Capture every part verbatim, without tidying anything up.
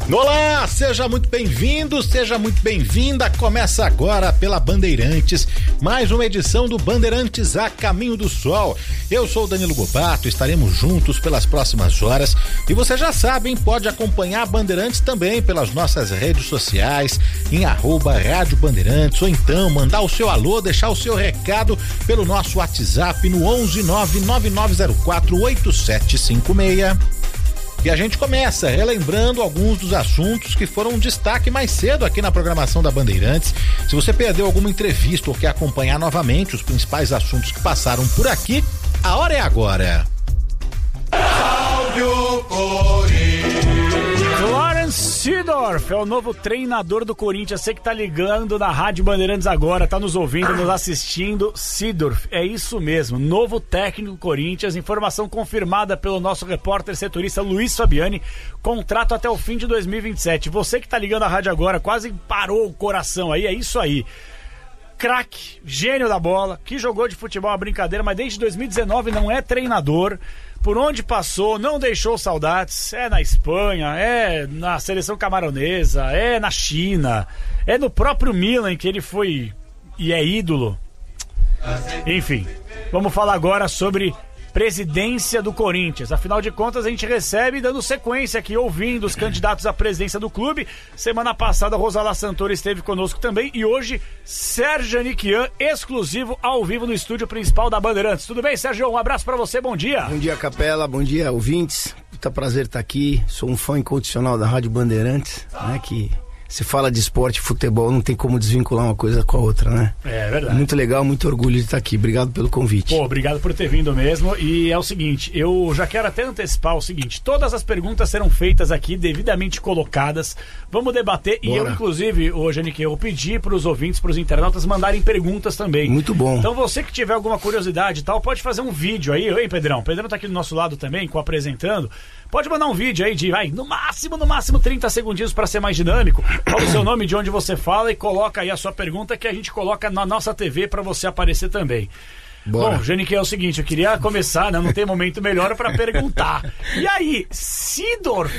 Olá, seja muito bem-vindo, seja muito bem-vinda. Começa agora pela Bandeirantes, mais uma edição do Bandeirantes a Caminho do Sol. Eu sou o Danilo Gobato, estaremos juntos pelas próximas horas e você já sabe, hein, pode acompanhar a Bandeirantes também pelas nossas redes sociais, em arroba Rádio Bandeirantes, ou então mandar o seu alô, deixar o seu recado pelo nosso WhatsApp no onze nove nove nove zero quatro oito sete cinco seis. E a gente começa relembrando alguns dos assuntos que foram um destaque mais cedo aqui na programação da Bandeirantes. Se você perdeu alguma entrevista ou quer acompanhar novamente os principais assuntos que passaram por aqui, a hora é agora. Salve o Corinthians! Clarence Seedorf é o novo treinador do Corinthians. Você que tá ligando na Rádio Bandeirantes agora, tá nos ouvindo, nos assistindo. Seedorf, é isso mesmo, novo técnico do Corinthians. Informação confirmada pelo nosso repórter setorista Luiz Fabiani. Contrato até o fim de dois mil e vinte e sete. Você que tá ligando a rádio agora, quase parou o coração aí, é isso aí. Craque, gênio da bola, que jogou de futebol uma brincadeira, mas desde dois mil e dezenove não é treinador. Por onde passou, não deixou saudades. É na Espanha, é na seleção camaronesa, é na China, é no próprio Milan que ele foi e é ídolo. Enfim, vamos falar agora sobre presidência do Corinthians. Afinal de contas, a gente recebe, dando sequência aqui, ouvindo os candidatos à presidência do clube. Semana passada, Rosala Santoro esteve conosco também. E hoje, Sérgio Aniquian, exclusivo ao vivo no estúdio principal da Bandeirantes. Tudo bem, Sérgio? Um abraço pra você, bom dia. Bom dia, Capela, bom dia, ouvintes. Puta prazer estar aqui. Sou um fã incondicional da Rádio Bandeirantes, né, que... Se fala de esporte e futebol, não tem como desvincular uma coisa com a outra, né? É verdade. Muito legal, muito orgulho de estar aqui. Obrigado pelo convite. Pô, obrigado por ter vindo mesmo. E é o seguinte, eu já quero até antecipar o seguinte: todas as perguntas serão feitas aqui, devidamente colocadas. Vamos debater. Bora. E eu, inclusive, hoje, Anique, eu pedi para os ouvintes, para os internautas mandarem perguntas também. Muito bom. Então você que tiver alguma curiosidade e tal, pode fazer um vídeo aí. Oi, Pedrão. O Pedrão tá aqui do nosso lado também, com apresentando. Pode mandar um vídeo aí de, vai, no máximo, no máximo trinta segundinhos para ser mais dinâmico. Fala o seu nome, de onde você fala e coloca aí a sua pergunta que a gente coloca na nossa T V para você aparecer também. Bora. Bom, Janique, é o seguinte, eu queria começar, né? Não tem momento melhor para perguntar. E aí, Seedorf,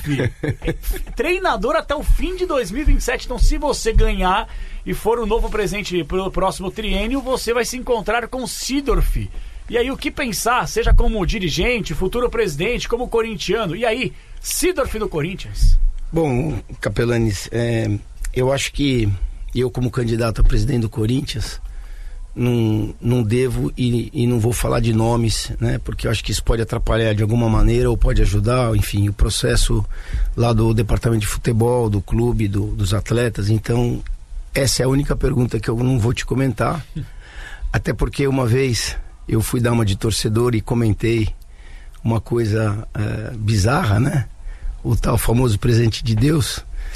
treinador até o fim de dois mil e vinte e sete. Então, se você ganhar e for o novo presidente pro próximo triênio, você vai se encontrar com Seedorf. E aí, o que pensar, seja como dirigente, futuro presidente, como corintiano. E aí, Seedorf no Corinthians? Bom, Capelanes, é, eu acho que eu, como candidato a presidente do Corinthians, não, não devo e, e não vou falar de nomes, né? Porque eu acho que isso pode atrapalhar de alguma maneira ou pode ajudar, enfim, o processo lá do departamento de futebol, do clube, do, dos atletas. Então, essa é a única pergunta que eu não vou te comentar. Até porque uma vez... eu fui dar uma de torcedor e comentei uma coisa uh, bizarra, né? O tal famoso presente de Deus,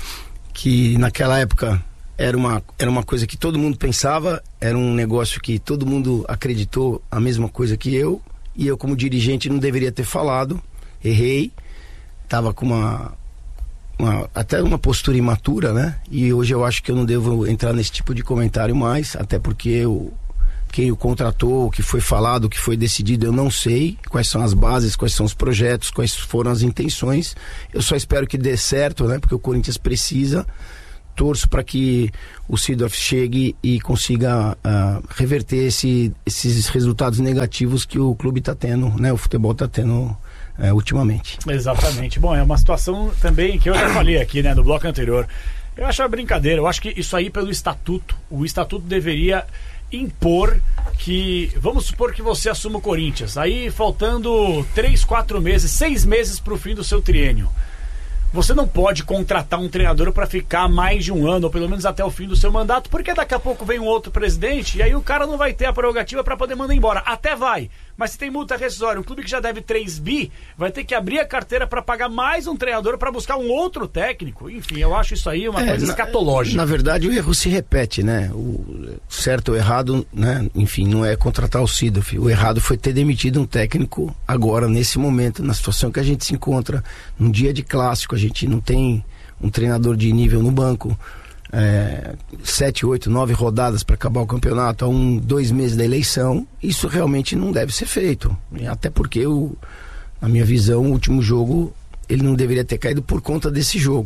que naquela época era uma, era uma coisa que todo mundo pensava, era um negócio que todo mundo acreditou a mesma coisa que eu, e eu como dirigente não deveria ter falado, errei, tava com uma, uma até uma postura imatura, né? E hoje eu acho que eu não devo entrar nesse tipo de comentário mais, até porque eu... quem o contratou, o que foi falado, o que foi decidido, eu não sei quais são as bases, quais são os projetos, quais foram as intenções. Eu só espero que dê certo, né? Porque o Corinthians precisa. Torço para que o Seedorf chegue e consiga uh, reverter esse, esses resultados negativos que o clube está tendo, né? O futebol está tendo uh, ultimamente. Exatamente. Bom, é uma situação também que eu já falei aqui, né? No bloco anterior. Eu acho uma brincadeira. Eu acho que isso aí pelo estatuto. O estatuto deveria... impor que, vamos supor que você assuma o Corinthians, aí faltando três, quatro meses, seis meses para o fim do seu triênio, você não pode contratar um treinador para ficar mais de um ano, ou pelo menos até o fim do seu mandato, porque daqui a pouco vem um outro presidente e aí o cara não vai ter a prerrogativa para poder mandar embora. Até vai, mas se tem multa rescisória, um clube que já deve três bi vai ter que abrir a carteira para pagar mais um treinador para buscar um outro técnico. Enfim, eu acho isso aí uma é, coisa na, escatológica. Na verdade, o erro se repete, né? O certo ou errado, né? Enfim, não é contratar o Seedorf. O errado foi ter demitido um técnico agora, nesse momento, na situação que a gente se encontra, num dia de clássico, a gente não tem um treinador de nível no banco. É, sete, oito, nove rodadas para acabar o campeonato a um, dois meses da eleição, isso realmente não deve ser feito, até porque o, na minha visão o último jogo ele não deveria ter caído por conta desse jogo,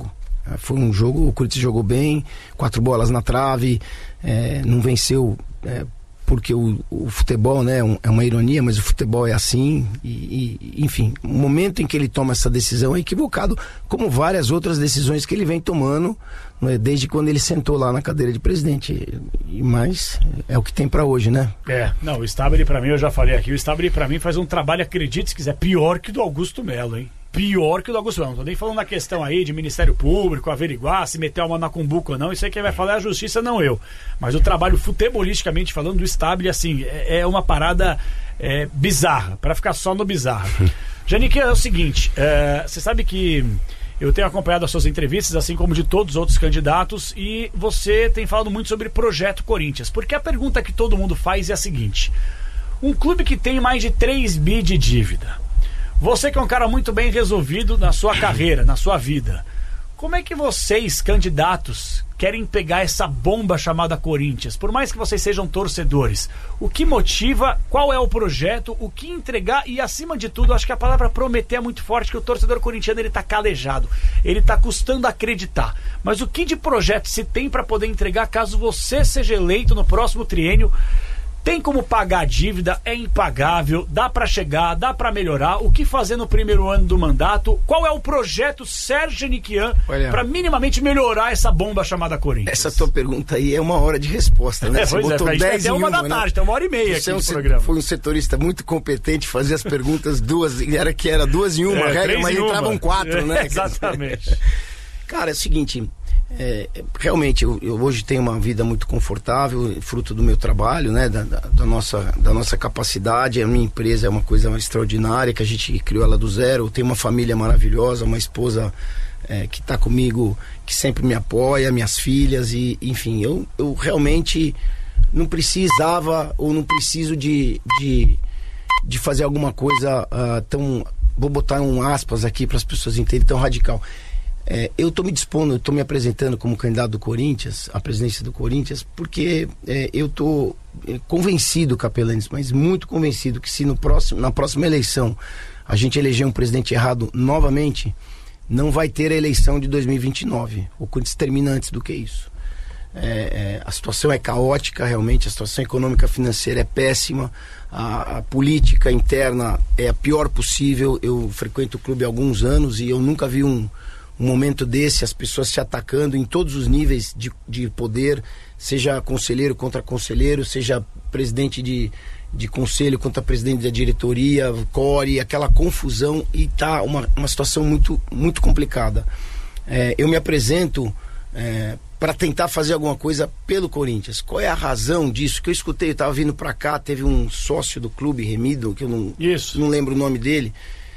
Foi um jogo, o Corinthians jogou bem, quatro bolas na trave, é, não venceu é, porque o, o futebol, né, um, é uma ironia, mas o futebol é assim, e, e, enfim, o momento em que ele toma essa decisão é equivocado, como várias outras decisões que ele vem tomando, né, desde quando ele sentou lá na cadeira de presidente, e, mas é o que tem pra hoje, né? É, não, o Stabile pra mim, eu já falei aqui, o Stabile pra mim faz um trabalho, acredite se quiser, pior que do Augusto Melo, hein? Pior que o do Augusto Melo. Não tô nem falando na questão aí de Ministério Público, averiguar se meter uma na cumbuca ou não. Isso aí quem vai falar é a justiça, não eu. Mas o trabalho futebolisticamente falando do Stabile, assim, é, é uma parada é, bizarra, para ficar só no bizarro. Janique, é o seguinte, é, você sabe que eu tenho acompanhado as suas entrevistas, assim como de todos os outros candidatos, e você tem falado muito sobre Projeto Corinthians. Porque a pergunta que todo mundo faz é a seguinte: um clube que tem mais de três bi de dívida, você que é um cara muito bem resolvido na sua carreira, na sua vida, como é que vocês, candidatos, querem pegar essa bomba chamada Corinthians? Por mais que vocês sejam torcedores, o que motiva, qual é o projeto, o que entregar e, acima de tudo, acho que a palavra prometer é muito forte, que o torcedor corintiano ele tá calejado, ele tá custando acreditar. Mas o que de projeto se tem para poder entregar caso você seja eleito no próximo triênio? Tem como pagar a dívida? É impagável? Dá pra chegar? Dá pra melhorar? O que fazer no primeiro ano do mandato? Qual é o projeto Sérgio Janiquian pra minimamente melhorar essa bomba chamada Corinthians? Essa tua pergunta aí é uma hora de resposta, né? É, Você botou é, dez até em uma, uma da tarde, né? Tem uma hora e meia Você aqui é um no programa. Foi um setorista muito competente, fazia as perguntas duas, era que era duas em uma, é, regra, mas entravam quatro, é, né? Exatamente. Cara, é o seguinte, é, realmente eu, eu hoje tenho uma vida muito confortável, fruto do meu trabalho, né, da, da, da, nossa, da nossa capacidade. A minha empresa é uma coisa extraordinária, que a gente criou ela do zero. Eu tenho uma família maravilhosa, uma esposa é, que está comigo, que sempre me apoia, minhas filhas, e enfim, eu, eu realmente não precisava ou não preciso de, de, de fazer alguma coisa uh, tão, vou botar um aspas aqui para as pessoas entenderem, tão radical. É, eu estou me dispondo, eu estou me apresentando como candidato do Corinthians, à presidência do Corinthians, porque é, eu estou é, convencido, Capelanes, mas muito convencido, que se no próximo, na próxima eleição a gente eleger um presidente errado novamente, não vai ter a eleição de dois mil e vinte e nove. O Corinthians termina antes do que isso. É, é, a situação é caótica, realmente, a situação econômica financeira é péssima, a, a política interna é a pior possível. Eu frequento o clube há alguns anos e eu nunca vi um um momento desse, as pessoas se atacando em todos os níveis de, de poder, seja conselheiro contra conselheiro, seja presidente de, de conselho contra presidente da diretoria, core, aquela confusão, e tá uma, uma situação muito, muito complicada. É, eu me apresento é, para tentar fazer alguma coisa pelo Corinthians. Qual é a razão disso? Que eu escutei, eu estava vindo para cá, teve um sócio do clube, Remido, que eu não, Isso. não lembro o nome dele.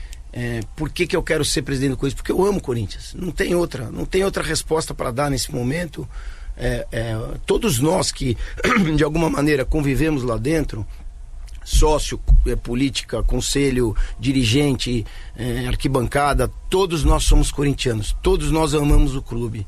É, por que que eu quero ser presidente do Corinthians? Porque eu amo o Corinthians. Não tem outra, não tem outra resposta para dar nesse momento. É, é, todos nós que de alguma maneira convivemos lá dentro, sócio, é, política, conselho, dirigente, é, arquibancada, todos nós somos corintianos, todos nós amamos o clube.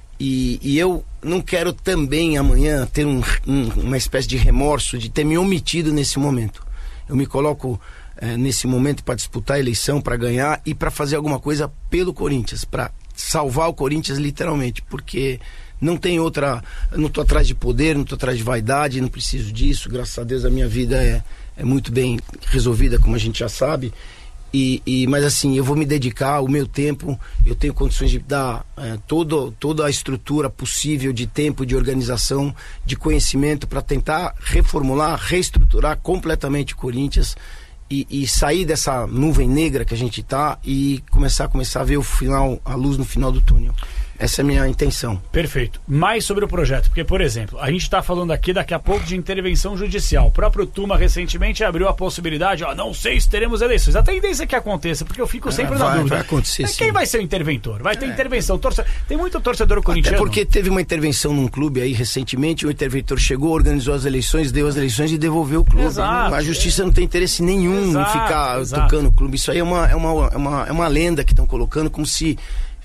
E, e eu não quero também amanhã ter um, um, uma espécie de remorso de ter me omitido nesse momento. Eu me coloco É, nesse momento para disputar a eleição, para ganhar e para fazer alguma coisa pelo Corinthians, para salvar o Corinthians literalmente, porque não tem outra, não estou atrás de poder, não estou atrás de vaidade, não preciso disso, graças a Deus a minha vida é, é muito bem resolvida, como a gente já sabe, e, e, mas assim, eu vou me dedicar o meu tempo, eu tenho condições de dar é, todo, toda a estrutura possível de tempo, de organização, de conhecimento para tentar reformular, reestruturar completamente o Corinthians. E, e sair dessa nuvem negra que a gente tá e começar, começar a ver o final, a luz no final do túnel. Essa é a minha intenção. Perfeito. Mais sobre o projeto, porque, por exemplo, a gente está falando aqui daqui a pouco de intervenção judicial. O próprio Tuma recentemente abriu a possibilidade, ó, não sei se teremos eleições. A tendência é que aconteça, porque eu fico sempre é, vai, na dúvida. Vai acontecer, Mas quem sim. vai ser o interventor? Vai ter é. intervenção. Torce... Tem muito torcedor corintiano. Até porque teve uma intervenção num clube aí recentemente, o interventor chegou, organizou as eleições, deu as eleições e devolveu o clube. Exato. A justiça não tem interesse nenhum exato, em ficar exato. tocando o clube. Isso aí é uma, é uma, é uma, é uma lenda que estão colocando, como se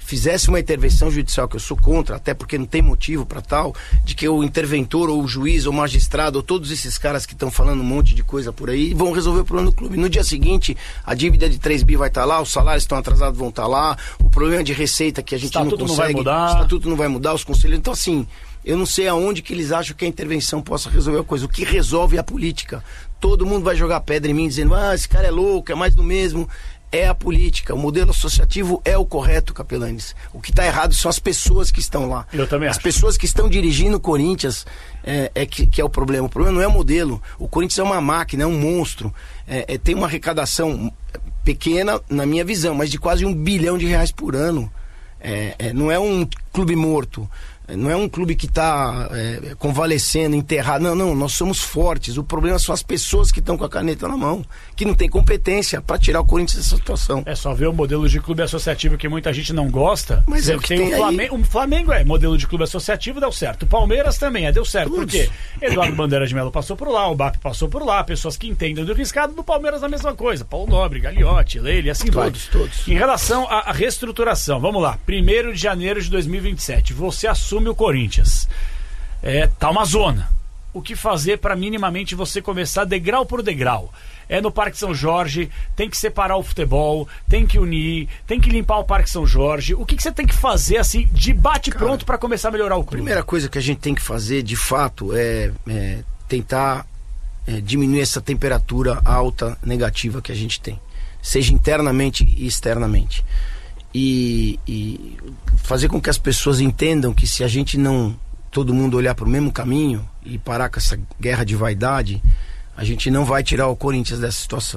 fizesse uma intervenção judicial, que eu sou contra, até porque não tem motivo para tal, de que o interventor ou o juiz ou o magistrado ou todos esses caras que estão falando um monte de coisa por aí vão resolver o problema do clube. No dia seguinte, a dívida de três bi vai estar lá, os salários estão atrasados vão estar lá, o problema de receita que a gente estatuto não consegue, não vai mudar. o estatuto não vai mudar, os conselheiros. Então, assim, eu não sei aonde que eles acham que a intervenção possa resolver a coisa. O que resolve é a política. Todo mundo vai jogar pedra em mim dizendo, ah, esse cara é louco, é mais do mesmo. É a política, o modelo associativo é o correto, Capelanes. O que está errado são as pessoas que estão lá. Eu também As acho. pessoas que estão dirigindo o Corinthians é, é que, que é o problema. O problema não é o modelo. O Corinthians é uma máquina, é um monstro. É, é, tem uma arrecadação pequena, na minha visão, mas de quase um bilhão de reais por ano. É, é, não é um clube morto. Não é um clube que está é, convalescendo, enterrado. Não, não, nós somos fortes. O problema são as pessoas que estão com a caneta na mão, que não tem competência para tirar o Corinthians dessa situação. É só ver o modelo de clube associativo que muita gente não gosta. Mas é o Você que tem tem o Flamengo, o Flamengo é modelo de clube associativo, deu certo. O Palmeiras também é, deu certo. Por quê? Eduardo Bandeira de Mello passou por lá, o B A P passou por lá, pessoas que entendem do riscado. Do Palmeiras a mesma coisa. Paulo Nobre, Gagliotti, Leile, assim vai. Todos, todos. Em relação à à reestruturação, vamos lá. primeiro de janeiro de dois mil e vinte e sete, você assume o Corinthians. É, tá uma zona. O que fazer para minimamente você começar degrau por degrau? É no Parque São Jorge, tem que separar o futebol, tem que unir, tem que limpar o Parque São Jorge. O que, que você tem que fazer assim de bate pronto para começar a melhorar o A clube? primeira coisa que a gente tem que fazer, de fato, é, é tentar é, diminuir essa temperatura alta negativa que a gente tem, seja internamente e externamente. E, e fazer com que as pessoas entendam que se a gente não, todo mundo olhar para o mesmo caminho e parar com essa guerra de vaidade, a gente não vai tirar o Corinthians dessa situação.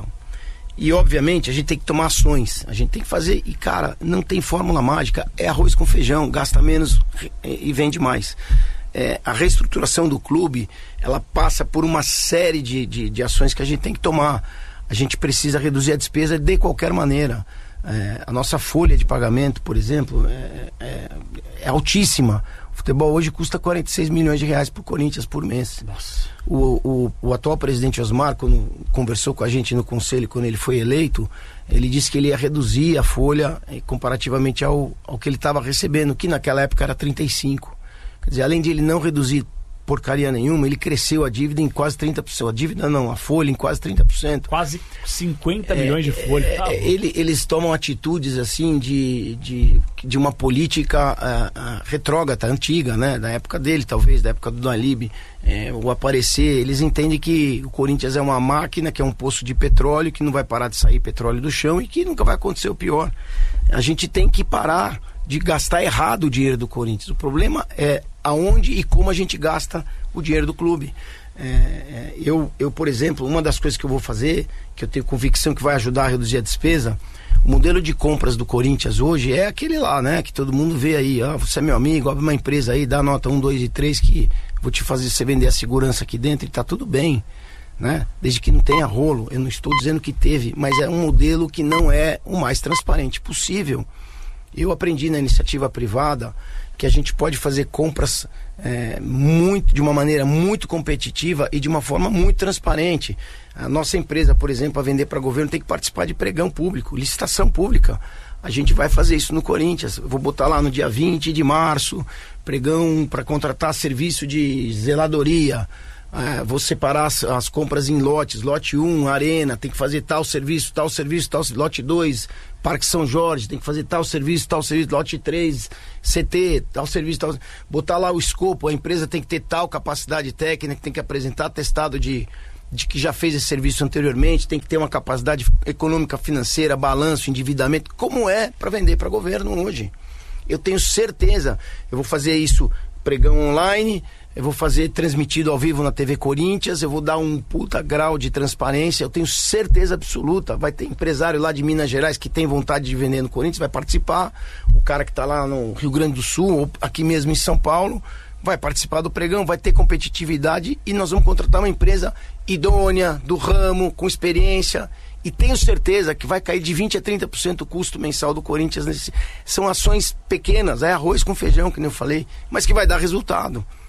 E obviamente a gente tem que tomar ações, a gente tem que fazer, e cara, não tem fórmula mágica, é arroz com feijão, gasta menos e vende mais. É, a reestruturação do clube, ela passa por uma série de, de, de ações que a gente tem que tomar. A gente precisa reduzir a despesa de qualquer maneira. É, a nossa folha de pagamento, por exemplo, é, é, é altíssima. O futebol hoje custa quarenta e seis milhões de reais para o Corinthians por mês. Nossa. O, o, o atual presidente Osmar, quando conversou com a gente no conselho, quando ele foi eleito, ele disse que ele ia reduzir a folha eh, comparativamente ao, ao que ele estava recebendo, que naquela época era trinta e cinco. Quer dizer, além de ele não reduzir porcaria nenhuma, ele cresceu a dívida em quase trinta por cento. A dívida não, a folha em quase trinta por cento. Quase cinquenta É, milhões de folha. é, Tá ele, eles tomam atitudes assim de, de, de uma política uh, uh, retrógrada, antiga, né? Da época dele, talvez, da época do Dalib, é, o aparecer. Eles entendem que o Corinthians é uma máquina, que é um poço de petróleo, que não vai parar de sair petróleo do chão e que nunca vai acontecer o pior. A gente tem que parar de gastar errado o dinheiro do Corinthians. O problema é aonde e como a gente gasta o dinheiro do clube. É, é, eu, eu, por exemplo, uma das coisas que eu vou fazer, que eu tenho convicção que vai ajudar a reduzir a despesa, o modelo de compras do Corinthians hoje é aquele lá, né? Que todo mundo vê aí, ah, você é meu amigo, abre uma empresa aí, dá nota um, dois e três que vou te fazer você vender a segurança aqui dentro e tá tudo bem, né? Desde que não tenha rolo. Eu não estou dizendo que teve, mas é um modelo que não é o mais transparente possível. Eu aprendi na iniciativa privada que a gente pode fazer compras é, muito, de uma maneira muito competitiva e de uma forma muito transparente. A nossa empresa, por exemplo, a vender para governo, tem que participar de pregão público, licitação pública. A gente vai fazer isso no Corinthians. Eu vou botar lá no dia vinte de março, pregão para contratar serviço de zeladoria. É, vou separar as, as compras em lotes, lote um, arena, tem que fazer tal serviço, tal serviço, tal lote dois, Parque São Jorge, tem que fazer tal serviço, tal serviço, lote três, C T, tal serviço, tal... botar lá o escopo, a empresa tem que ter tal capacidade técnica, tem que apresentar atestado de, de que já fez esse serviço anteriormente, tem que ter uma capacidade econômica, financeira, balanço, endividamento, como é para vender para governo hoje. Eu tenho certeza, eu vou fazer isso pregão online, eu vou fazer transmitido ao vivo na T V Corinthians, eu vou dar um puta grau de transparência, eu tenho certeza absoluta, vai ter empresário lá de Minas Gerais que tem vontade de vender no Corinthians, vai participar, o cara que está lá no Rio Grande do Sul, ou aqui mesmo em São Paulo, vai participar do pregão, vai ter competitividade e nós vamos contratar uma empresa idônea, do ramo, com experiência, e tenho certeza que vai cair de vinte a trinta por cento o custo mensal do Corinthians. Nesse... São ações pequenas, é arroz com feijão, que nem eu falei, mas que vai dar resultado.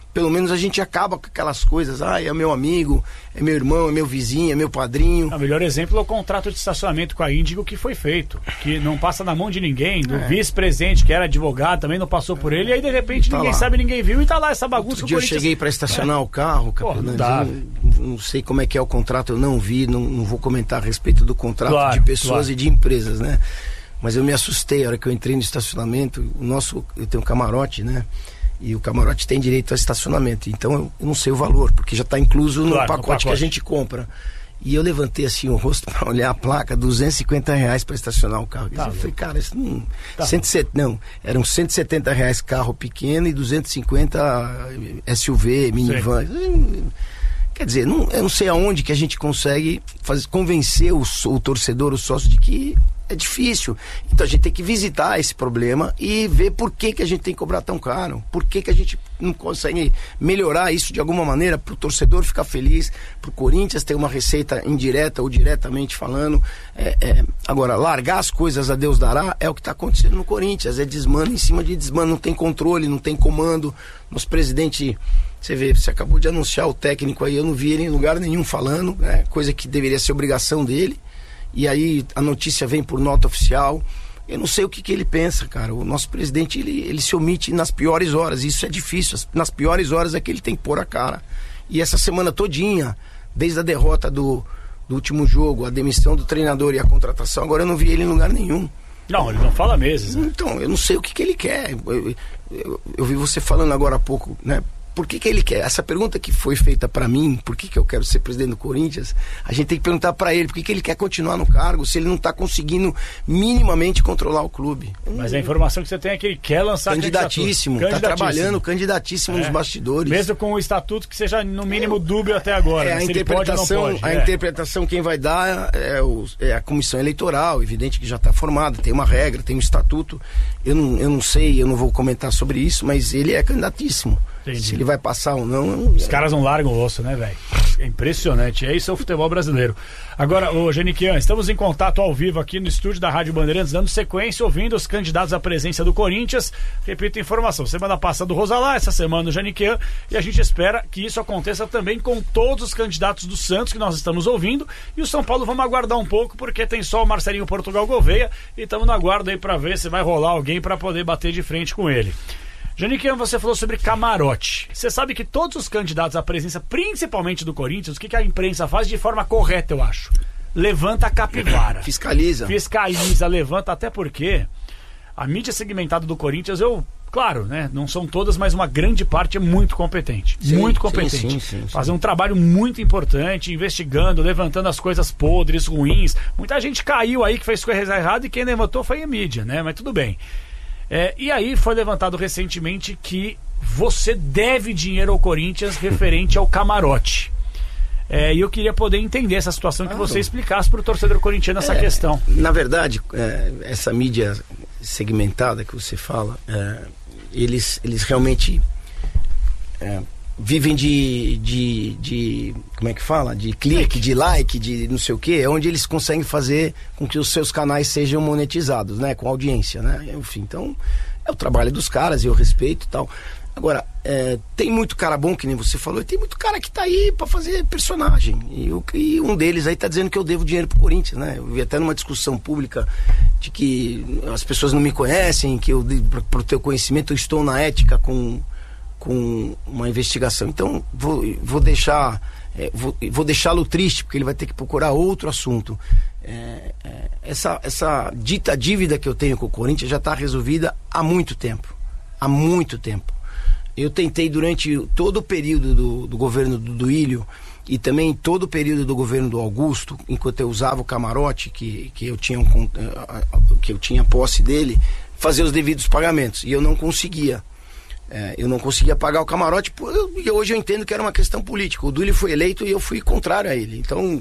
pelo menos a gente acaba com aquelas coisas, ah, é meu amigo, é meu irmão, é meu vizinho, é meu padrinho. O melhor exemplo é o contrato de estacionamento com a Índigo que foi feito, que não passa na mão de ninguém, do é. vice-presidente que era advogado, também não passou por ele, e aí de repente tá ninguém lá. sabe, ninguém viu, e tá lá essa bagunça. Outro dia eu cheguei para estacionar é. o carro, Capelani, não, não sei como é que é o contrato, eu não vi, não, não vou comentar a respeito do contrato claro, de pessoas claro. e de empresas, né? Mas eu me assustei a hora que eu entrei no estacionamento. O nosso, eu tenho um camarote, né? E o camarote tem direito a estacionamento. Então eu, eu não sei o valor, porque já está incluso no, claro, pacote no pacote que a gente compra. E eu levantei assim o rosto para olhar a placa, duzentos e cinquenta reais para estacionar o carro. Tá, eu falei, cara, isso não, tá cento e setenta, não, eram cento e setenta reais carro pequeno e duzentos e cinquenta S U V, minivan. Sim. Quer dizer, não, eu não sei aonde que a gente consegue fazer, convencer o, o torcedor, o sócio, de que é difícil. Então a gente tem que visitar esse problema e ver por que, que a gente tem que cobrar tão caro. Por que, que a gente não consegue melhorar isso de alguma maneira para o torcedor ficar feliz, para o Corinthians ter uma receita indireta ou diretamente falando. É, é, agora, largar as coisas a Deus dará é o que está acontecendo no Corinthians. É desmano em cima de desmano, não tem controle, não tem comando. Nosso presidente... Você vê, você acabou de anunciar o técnico aí, eu não vi ele em lugar nenhum falando, né? Coisa que deveria ser obrigação dele. E aí a notícia vem por nota oficial. Eu não sei o que, que ele pensa, cara. O nosso presidente, ele, ele se omite nas piores horas. Isso é difícil. Nas piores horas é que ele tem que pôr a cara. E essa semana todinha, desde a derrota do, do último jogo, a demissão do treinador e a contratação, agora eu não vi ele em lugar nenhum. Não, ele não fala meses. Né? Então, eu não sei o que, que ele quer. Eu, eu, eu, eu vi você falando agora há pouco, né? Por que que ele quer? Essa pergunta que foi feita para mim, por que que eu quero ser presidente do Corinthians, a gente tem que perguntar para ele, por que que ele quer continuar no cargo, se ele não está conseguindo minimamente controlar o clube. Mas a informação que você tem é que ele quer lançar candidatíssimo, está trabalhando candidatíssimo é. nos bastidores. Mesmo com o estatuto que seja no mínimo dúbio até agora. É, né? a, interpretação, pode, a é. interpretação quem vai dar é, o, é a comissão eleitoral, evidente que já está formada, tem uma regra, tem um estatuto. Eu não, eu não sei, eu não vou comentar sobre isso, mas ele é candidatíssimo. Entendi. Se ele vai passar ou não... Eu... Os caras não largam o osso, né, velho? É impressionante. É isso, é o futebol brasileiro. Agora, ô Geniquian, estamos em contato ao vivo aqui no estúdio da Rádio Bandeirantes, dando sequência, ouvindo os candidatos à presença do Corinthians. Repito a informação, semana passada o Rosalá, essa semana o Geniquian, e a gente espera que isso aconteça também com todos os candidatos do Santos que nós estamos ouvindo. E o São Paulo vamos aguardar um pouco, porque tem só o Marcelinho Portugal Gouveia, e estamos no aguardo aí para ver se vai rolar alguém para poder bater de frente com ele. Janiquian, você falou sobre camarote. Você sabe que todos os candidatos à presença, principalmente do Corinthians, o que, que a imprensa faz de forma correta, eu acho? Levanta a capivara. Fiscaliza. Fiscaliza, levanta, até porque a mídia segmentada do Corinthians, eu, claro, né, não são todas, mas uma grande parte é muito competente. Sim, muito competente. Sim, sim, sim, sim. Fazem um trabalho muito importante, investigando, levantando as coisas podres, ruins. Muita gente caiu aí que fez coisa errada e quem levantou foi a mídia, né? Mas tudo bem. É, e aí foi levantado recentemente que você deve dinheiro ao Corinthians referente ao camarote. É, e eu queria poder entender essa situação, que claro. Você explicasse para o torcedor corintiano essa é, questão. Na verdade, é, essa mídia segmentada que você fala, é, eles, eles realmente é, vivem de, de, de, como é que fala? De clique, de like, de não sei o quê, é onde eles conseguem fazer com que os seus canais sejam monetizados, né? Com audiência, né? Enfim, então, é o trabalho dos caras, eu respeito e tal. Agora, é, tem muito cara bom, que nem você falou, e tem muito cara que tá aí pra fazer personagem. E, eu, e um deles aí tá dizendo que eu devo dinheiro pro Corinthians, né? Eu vi até numa discussão pública de que as pessoas não me conhecem, que eu, pro teu conhecimento, eu estou na ética com... com uma investigação. Então vou, vou deixar é, vou, vou deixá-lo triste, porque ele vai ter que procurar outro assunto. É, é, essa, essa dita dívida que eu tenho com o Corinthians já está resolvida há muito tempo. Há muito tempo. Eu tentei durante todo o período do, do governo do Duílio e também todo o período do governo do Augusto, enquanto eu usava o camarote, que, que, eu, tinha um, que eu tinha posse dele, fazer os devidos pagamentos. E eu não conseguia. É, eu não conseguia pagar o camarote, e hoje eu entendo que era uma questão política. O Duílio foi eleito e eu fui contrário a ele. Então,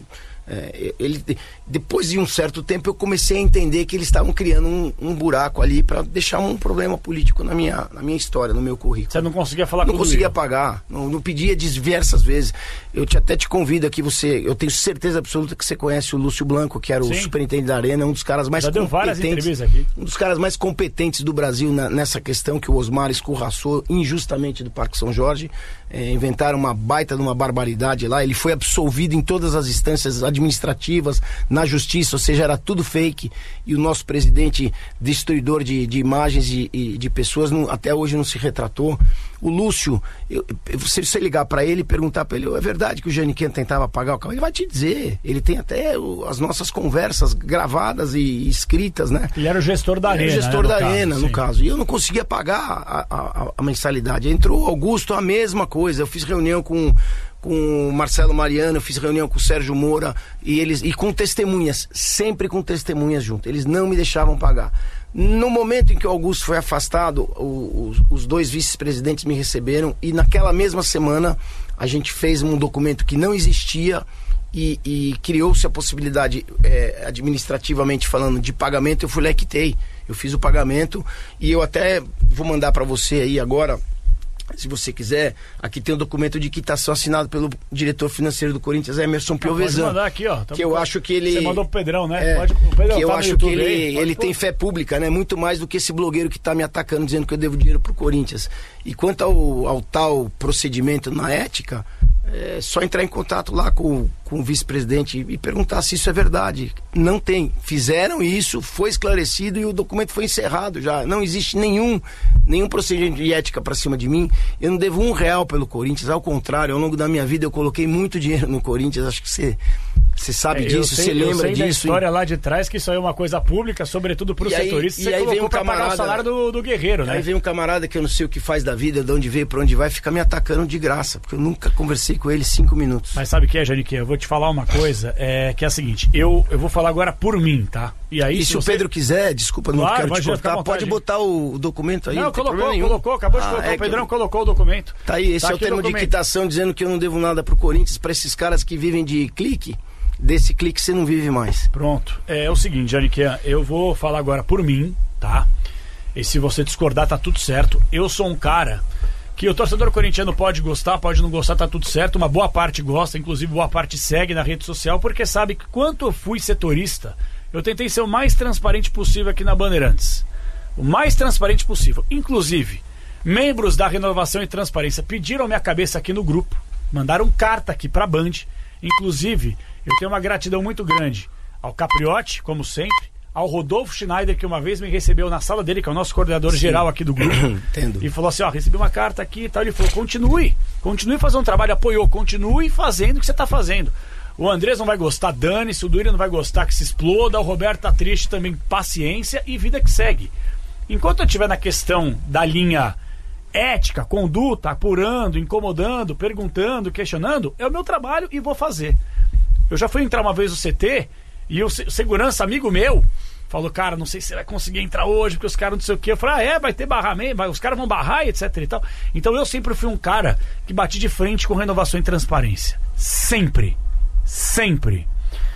É, ele, depois de um certo tempo eu comecei a entender que eles estavam criando um, um buraco ali para deixar um problema político na minha, na minha história, no meu currículo. Você não conseguia falar não com Não conseguia pagar, não, não pedia diversas vezes. Eu te, até te convido aqui, você, eu tenho certeza absoluta que você conhece o Lúcio Blanco, que era o Sim. superintendente da Arena, um dos caras mais Já competentes. Deu várias entrevistas aqui. Um dos caras mais competentes do Brasil na, nessa questão que o Osmar escorraçou injustamente do Parque São Jorge. É, inventaram uma baita de uma barbaridade lá. Ele foi absolvido em todas as instâncias administrativas, na justiça, ou seja, era tudo fake. E o nosso presidente, destruidor de, de imagens e de, de pessoas, não, até hoje não se retratou. O Lúcio, eu, se você ligar para ele e perguntar para ele, é verdade que o Janiqueno tentava pagar o carro? Ele vai te dizer. Ele tem até o, as nossas conversas gravadas e, e escritas, né? Ele era o gestor da Arena. Ele era o gestor né, da caso, Arena, sim. no caso. E eu não conseguia pagar a, a, a mensalidade. Entrou o Augusto, a mesma coisa. Eu fiz reunião com, com o Marcelo Mariano, eu fiz reunião com o Sérgio Moura e, eles, e com testemunhas, sempre com testemunhas junto. Eles não me deixavam pagar. No momento em que o Augusto foi afastado, o, os, os dois vice-presidentes me receberam e naquela mesma semana a gente fez um documento que não existia e, e criou-se a possibilidade, é, administrativamente falando, de pagamento. Eu fui lá e quitei. Eu fiz o pagamento e eu até vou mandar para você aí agora, se você quiser. Aqui tem um documento de quitação assinado pelo diretor financeiro do Corinthians, Emerson Piovesan. Pode mandar aqui, ó. Que eu acho que ele... Você mandou pro Pedrão, né? É, Pode, o Pedrão que eu tá acho que ele, aí, ele tem fé pública, né? Muito mais do que esse blogueiro que tá me atacando, dizendo que eu devo dinheiro pro Corinthians. E quanto ao, ao tal procedimento na ética, é só entrar em contato lá com, com o vice-presidente e perguntar se isso é verdade. Não tem. Fizeram isso, foi esclarecido e o documento foi encerrado já. Não existe nenhum, nenhum procedimento de ética para cima de mim. Eu não devo um real pelo Corinthians. Ao contrário, ao longo da minha vida eu coloquei muito dinheiro no Corinthians. Acho que você... Você sabe é, disso, você lembra disso. Eu sei disso. da história e... lá de trás, que isso aí é uma coisa pública, sobretudo para os setoristas. E aí você vem um pra camarada, pagar o salário do, do guerreiro, né? Aí vem um camarada que eu não sei o que faz da vida, de onde veio, para onde vai, fica me atacando de graça, porque eu nunca conversei com ele cinco minutos. Mas sabe o que é, Janique? Eu vou te falar uma coisa, é, que é a seguinte, eu, eu vou falar agora por mim, tá? E aí, e se, se você... o Pedro quiser, desculpa, não claro, quero te cortar, pode botar o documento aí. Não, não colocou, colocou, acabou de ah, colocar, é o Pedrão eu... colocou o documento. Tá aí, esse tá é o termo de quitação dizendo que eu não devo nada pro Corinthians, para esses caras que vivem de clique. Desse clique você não vive mais. Pronto. É, é o seguinte, Janiquean, eu vou falar agora por mim, tá? E se você discordar, tá tudo certo. Eu sou um cara que o torcedor corintiano pode gostar, pode não gostar, tá tudo certo. Uma boa parte gosta, inclusive boa parte segue na rede social, porque sabe que quando eu fui setorista, eu tentei ser o mais transparente possível aqui na Bandeirantes. O mais transparente possível. Inclusive, membros da Renovação e Transparência pediram minha cabeça aqui no grupo, mandaram carta aqui pra Band. Inclusive, eu tenho uma gratidão muito grande ao Capriotti, como sempre, ao Rodolfo Schneider, que uma vez me recebeu na sala dele, que é o nosso coordenador Sim. geral aqui do grupo. Entendo. E falou assim, ó, recebi uma carta aqui e tal. Ele falou, continue, continue fazendo um trabalho, apoiou, continue fazendo o que você está fazendo. O Andrés não vai gostar, dane-se, o Duírio não vai gostar, que se exploda, o Roberto tá triste também, paciência e vida que segue. Enquanto eu estiver na questão da linha ética, conduta, apurando, incomodando, perguntando, questionando, é o meu trabalho e vou fazer. Eu já fui entrar uma vez no C T e o segurança, amigo meu, falou, cara, não sei se você vai conseguir entrar hoje, porque os caras não sei o quê. Eu falei, ah, é, vai ter barramento, vai, os caras vão barrar e etc e tal. Então eu sempre fui um cara que bati de frente com renovação e transparência. Sempre. Sempre.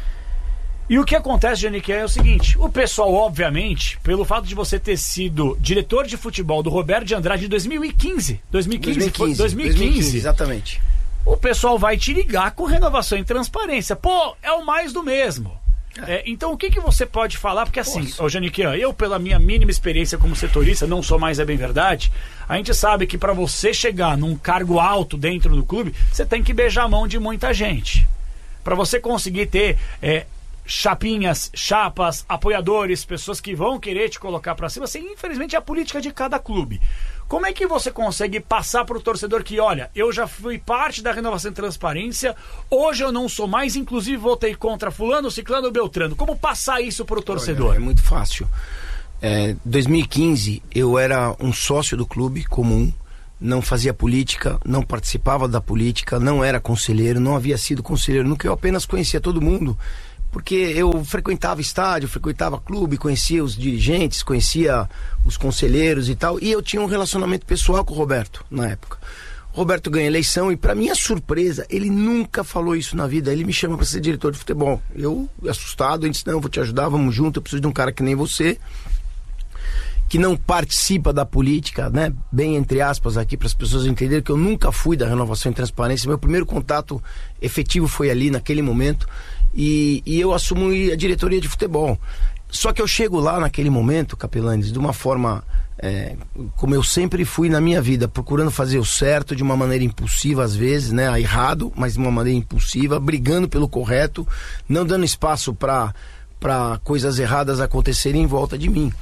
E o que acontece, Janique, é o seguinte, o pessoal, obviamente, pelo fato de você ter sido diretor de futebol do Roberto de Andrade em dois mil e quinze, dois mil e quinze, dois mil e quinze, dois mil e quinze, dois mil e quinze, exatamente. O pessoal vai te ligar com renovação e transparência. Pô, é o mais do mesmo. É. É, então o que, que você pode falar? Porque assim, ô Janique, eu pela minha mínima experiência como setorista, não sou mais, é bem verdade, a gente sabe que para você chegar num cargo alto dentro do clube, você tem que beijar a mão de muita gente. Para você conseguir ter... É, chapinhas, chapas, apoiadores, pessoas que vão querer te colocar pra cima, assim, infelizmente é a política de cada clube. Como é que você consegue passar pro torcedor que, olha, eu já fui parte da Renovação e Transparência, hoje eu não sou mais, inclusive votei contra fulano, ciclano ou beltrano. Como passar isso pro torcedor? Olha, é muito fácil. É, dois mil e quinze eu era um sócio do clube comum, não fazia política, não participava da política, não era conselheiro, não havia sido conselheiro nunca, eu apenas conhecia todo mundo. Porque eu frequentava estádio, frequentava clube, conhecia os dirigentes, conhecia os conselheiros e tal, e eu tinha um relacionamento pessoal com o Roberto na época. Roberto ganha a eleição e, para minha surpresa, ele nunca falou isso na vida. Ele me chama para ser diretor de futebol. Eu, assustado, ele disse, não, eu vou te ajudar, vamos junto, eu preciso de um cara que nem você, que não participa da política, né? Bem entre aspas aqui, para as pessoas entenderem que eu nunca fui da Renovação e Transparência. Meu primeiro contato efetivo foi ali, naquele momento, e, e eu assumo a diretoria de futebol. Só que eu chego lá naquele momento, Capelanes, de uma forma... É, como eu sempre fui na minha vida, procurando fazer o certo de uma maneira impulsiva às vezes, né, errado, mas de uma maneira impulsiva, brigando pelo correto, não dando espaço para para coisas erradas acontecerem em volta de mim.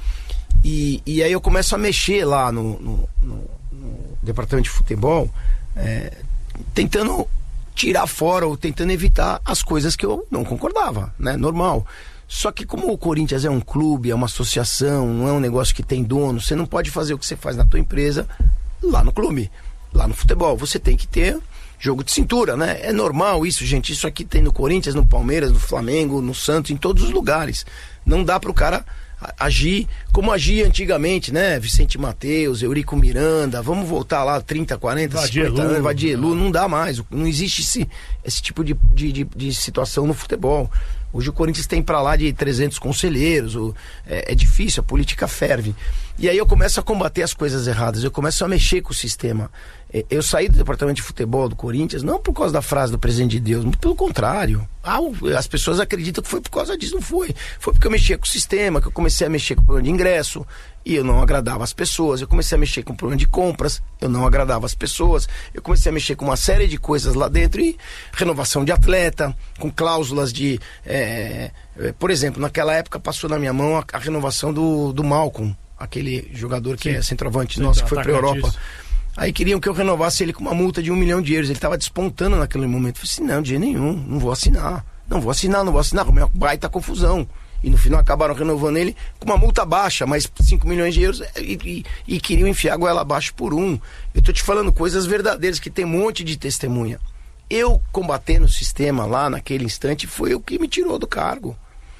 E, e aí eu começo a mexer lá no, no, no, no departamento de futebol, é, tentando tirar fora ou tentando evitar as coisas que eu não concordava, né, normal. Só que como o Corinthians é um clube, é uma associação, não é um negócio que tem dono, você não pode fazer o que você faz na tua empresa lá no clube, lá no futebol. Você tem que ter jogo de cintura, né? É normal isso, gente. Isso aqui tem no Corinthians, no Palmeiras, no Flamengo, no Santos, em todos os lugares. Não dá para o cara agir como agia antigamente, né? Vicente Mateus, Eurico Miranda, vamos voltar lá trinta, quarenta, cinquenta anos, Vadielu, não dá mais. Não existe esse, esse tipo de, de, de, de situação no futebol. Hoje o Corinthians tem pra lá de trezentos conselheiros, o, é, é difícil, a política ferve. E aí eu começo a combater as coisas erradas, eu começo a mexer com o sistema. Eu saí do departamento de futebol do Corinthians, não por causa da frase do presidente de Deus, pelo contrário. Ah, as pessoas acreditam que foi por causa disso, não foi. Foi porque eu mexia com o sistema, que eu comecei a mexer com o problema de ingresso, e eu não agradava as pessoas. Eu comecei a mexer com o problema de compras, eu não agradava as pessoas. Eu comecei a mexer com uma série de coisas lá dentro, e renovação de atleta, com cláusulas de... É, é, por exemplo, naquela época passou na minha mão a, a renovação do, do Malcolm, aquele jogador que Sim. é centroavante Sim, nosso, que foi para a Europa. Aí queriam que eu renovasse ele com uma multa de um milhão de euros. Ele estava despontando naquele momento. Eu falei assim, não, de jeito nenhum, não vou assinar. Não vou assinar, não vou assinar. Com uma baita confusão. E no final acabaram renovando ele com uma multa baixa, mais cinco milhões de euros, e, e, e queriam enfiar a goela abaixo por um. Eu tô te falando coisas verdadeiras, que tem um monte de testemunha. Eu combatendo o sistema lá naquele instante foi o que me tirou do cargo.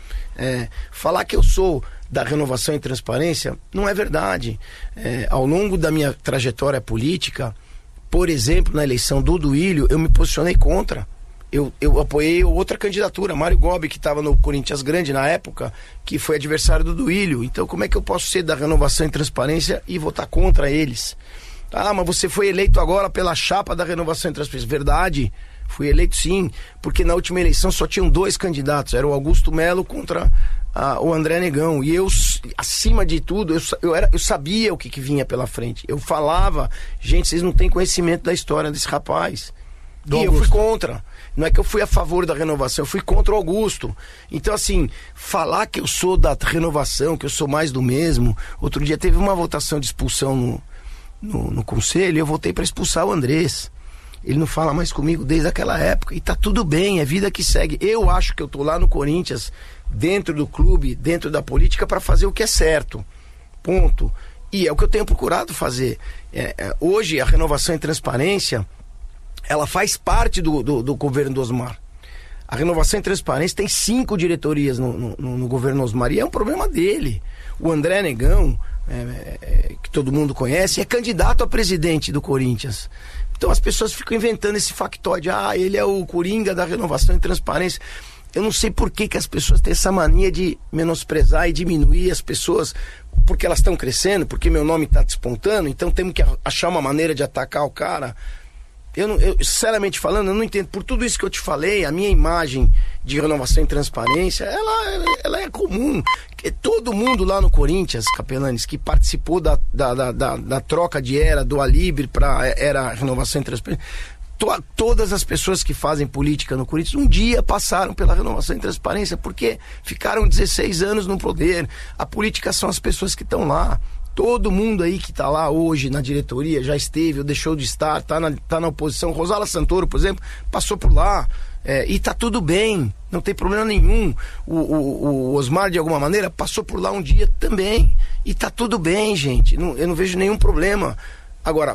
É, falar que eu sou da Renovação e Transparência não é verdade. É, ao longo da minha trajetória política, por exemplo, na eleição do Duílio, eu me posicionei contra. Eu, eu apoiei outra candidatura, Mário Gobi, que estava no Corinthians Grande na época, que foi adversário do Duílio. Então como é que eu posso ser da Renovação e Transparência e votar contra eles? Ah, mas você foi eleito agora pela chapa da Renovação e Transparência. Verdade, fui eleito sim, porque na última eleição só tinham dois candidatos, era o Augusto Melo contra a, o André Negão, e eu, acima de tudo, eu, eu, era, eu sabia o que, que vinha pela frente. Eu falava, gente, vocês não têm conhecimento da história desse rapaz. Do e Augusto. Eu fui contra. Não é que eu fui a favor da renovação, eu fui contra o Augusto. Então, assim, falar que eu sou da renovação, que eu sou mais do mesmo. Outro dia teve uma votação de expulsão no, no, no conselho, e eu votei para expulsar o Andrés. Ele não fala mais comigo desde aquela época. E tá tudo bem, é vida que segue. Eu acho que eu tô lá no Corinthians, dentro do clube, dentro da política, para fazer o que é certo. Ponto. E é o que eu tenho procurado fazer. É, é, hoje, a Renovação e Transparência, ela faz parte do, do, do governo do Osmar. A Renovação e Transparência tem cinco diretorias no, no, no governo Osmar, e é um problema dele. O André Negão, é, é, que todo mundo conhece, é candidato a presidente do Corinthians. Então as pessoas ficam inventando esse factóide. Ah, ele é o Coringa da Renovação e Transparência. Eu não sei por que, que as pessoas têm essa mania de menosprezar e diminuir as pessoas porque elas estão crescendo, porque meu nome está despontando, então temos que achar uma maneira de atacar o cara. Eu, não, eu, sinceramente falando, eu não entendo. Por tudo isso que eu te falei, a minha imagem de Renovação e Transparência, ela, ela é comum. Todo mundo lá no Corinthians, Capelanes, que participou da, da, da, da, da troca de era do Alibre para era Renovação e Transparência, to, todas as pessoas que fazem política no Corinthians um dia passaram pela Renovação e Transparência, porque ficaram dezesseis anos no poder. A política são as pessoas que estão lá. Todo mundo aí que está lá hoje na diretoria já esteve ou deixou de estar, está na, tá na oposição. Rosala Santoro, por exemplo, passou por lá. É, e tá tudo bem, não tem problema nenhum. O, o, o Osmar, de alguma maneira, passou por lá um dia também. E tá tudo bem, gente. Não, eu não vejo nenhum problema. Agora,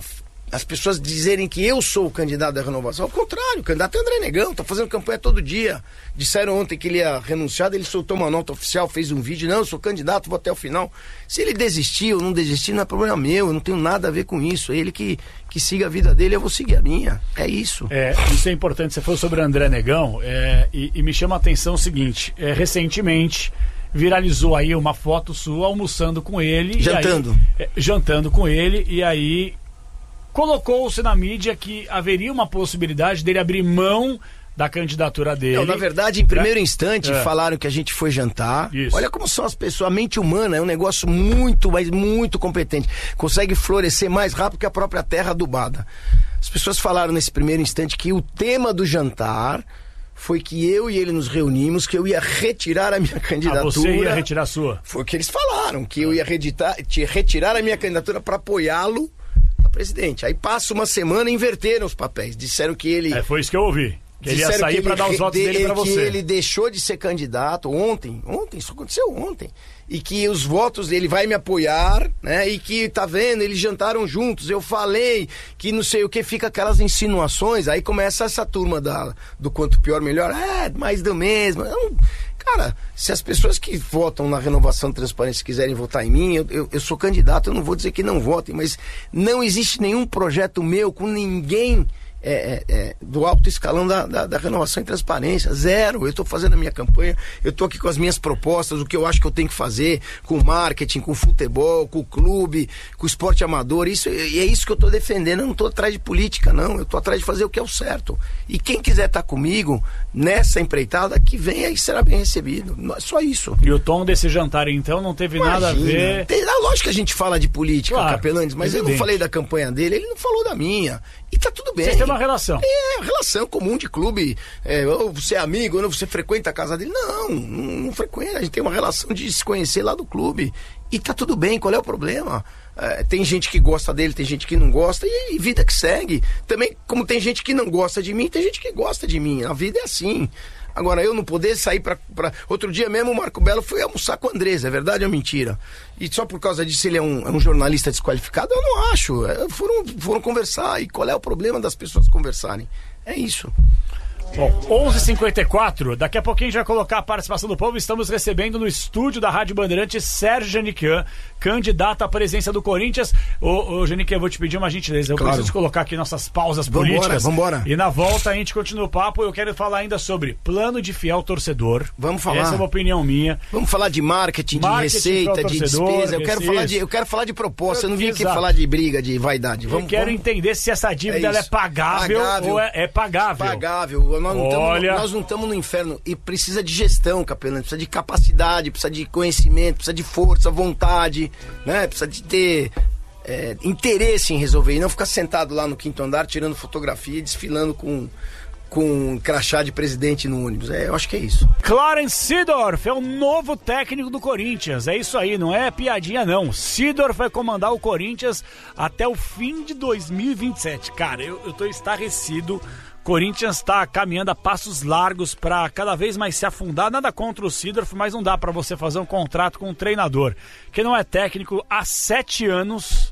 as pessoas dizerem que eu sou o candidato da renovação. Ao contrário, o candidato é André Negão, tá fazendo campanha todo dia. Disseram ontem que ele ia renunciar, ele soltou uma nota oficial, fez um vídeo, não, eu sou candidato, vou até o final. Se ele desistir ou não desistir, não é problema meu, eu não tenho nada a ver com isso. É ele que, que siga a vida dele, eu vou seguir a minha. É isso. É, isso é importante, você falou sobre André Negão, é, e, e me chama a atenção o seguinte, é, recentemente viralizou aí uma foto sua almoçando com ele. Jantando. E aí, é, jantando com ele, e aí colocou-se na mídia que haveria uma possibilidade dele abrir mão da candidatura dele. Não, na verdade, em primeiro é. instante, é. falaram que a gente foi jantar. Isso. Olha como são as pessoas. A mente humana é um negócio muito, mas muito competente. Consegue florescer mais rápido que a própria terra adubada. As pessoas falaram nesse primeiro instante que o tema do jantar foi que eu e ele nos reunimos, que eu ia retirar a minha candidatura. Ah, você ia retirar a sua? Foi o que eles falaram, que eu ia reditar, retirar a minha candidatura para apoiá-lo a presidente. Aí passa uma semana e inverteram os papéis. Disseram que ele... É, foi isso que eu ouvi. Que ele ia sair para dar os votos de, dele para você. Que ele deixou de ser candidato ontem, ontem, isso aconteceu ontem, e que os votos dele vai me apoiar, né, e que, tá vendo, eles jantaram juntos, eu falei que não sei o que, fica aquelas insinuações, aí começa essa turma da, do quanto pior, melhor, é, mais do mesmo, eu não... Cara, se as pessoas que votam na Renovação e Transparência quiserem votar em mim, eu, eu, eu sou candidato, eu não vou dizer que não votem, mas não existe nenhum projeto meu com ninguém é, é, é, do alto escalão da, da, da Renovação e Transparência. Zero. Eu estou fazendo a minha campanha, eu estou aqui com as minhas propostas, o que eu acho que eu tenho que fazer com o marketing, com o futebol, com o clube, com o esporte amador. Isso, e é isso que eu estou defendendo. Eu não estou atrás de política, não. Eu estou atrás de fazer o que é o certo. E quem quiser estar comigo nessa empreitada, que venha e será bem recebido. Só isso. E o tom desse jantar, então, não teve Imagina. nada a ver... Tem, lógico que a gente fala de política, claro, Capelanes, mas evidente. Eu não falei da campanha dele, ele não falou da minha. E tá tudo bem. Vocês têm uma relação. É, relação comum de clube. É, ou você é amigo, ou você frequenta a casa dele. Não, não, não frequenta. A gente tem uma relação de se conhecer lá do clube. E tá tudo bem, qual é o problema? É, tem gente que gosta dele, tem gente que não gosta, e, e vida que segue. Também, como tem gente que não gosta de mim, tem gente que gosta de mim. A vida é assim. Agora, eu não poder sair pra, pra... Outro dia mesmo o Marco Belo foi almoçar com o Andrés, é verdade ou mentira? E só por causa disso ele é um, é um jornalista desqualificado? Eu não acho. É, foram, foram conversar. E qual é o problema das pessoas conversarem? É isso. Bom, onze e cinquenta e quatro, daqui a pouquinho a gente vai colocar a participação do povo. Estamos recebendo no estúdio da Rádio Bandeirantes Sérgio Janiquan, candidato à presidência do Corinthians. Ô, ô Janiquan, eu vou te pedir uma gentileza. Eu claro. preciso colocar aqui nossas pausas vambora, políticas. Vambora. E na volta a gente continua o papo. Eu quero falar ainda sobre plano de fiel torcedor. Vamos falar. Essa é uma opinião minha. Vamos falar de marketing, de marketing, receita, de despesa. Eu quero, falar de, eu quero falar de proposta. Eu, eu não vim aqui falar de briga, de vaidade. Vamos, eu quero vamos... entender se essa dívida é, ela é pagável, pagável ou é, é pagável. Pagável. Nós não Olha... Tamo, nós não estamos no inferno. E precisa de gestão, Capelano. Precisa de capacidade, precisa de conhecimento, precisa de força, vontade, né? Precisa de ter é, interesse em resolver. E não ficar sentado lá no quinto andar, tirando fotografia e desfilando com... com um crachá de presidente no ônibus. É, eu acho que é isso. Clarence Seedorf é o novo técnico do Corinthians. É isso aí, não é piadinha não. Seedorf vai comandar o Corinthians até o fim de dois mil e vinte e sete. Cara, eu, eu tô estarrecido. Corinthians está caminhando a passos largos para cada vez mais se afundar. Nada contra o Seedorf, mas não dá para você fazer um contrato com um treinador que não é técnico há sete anos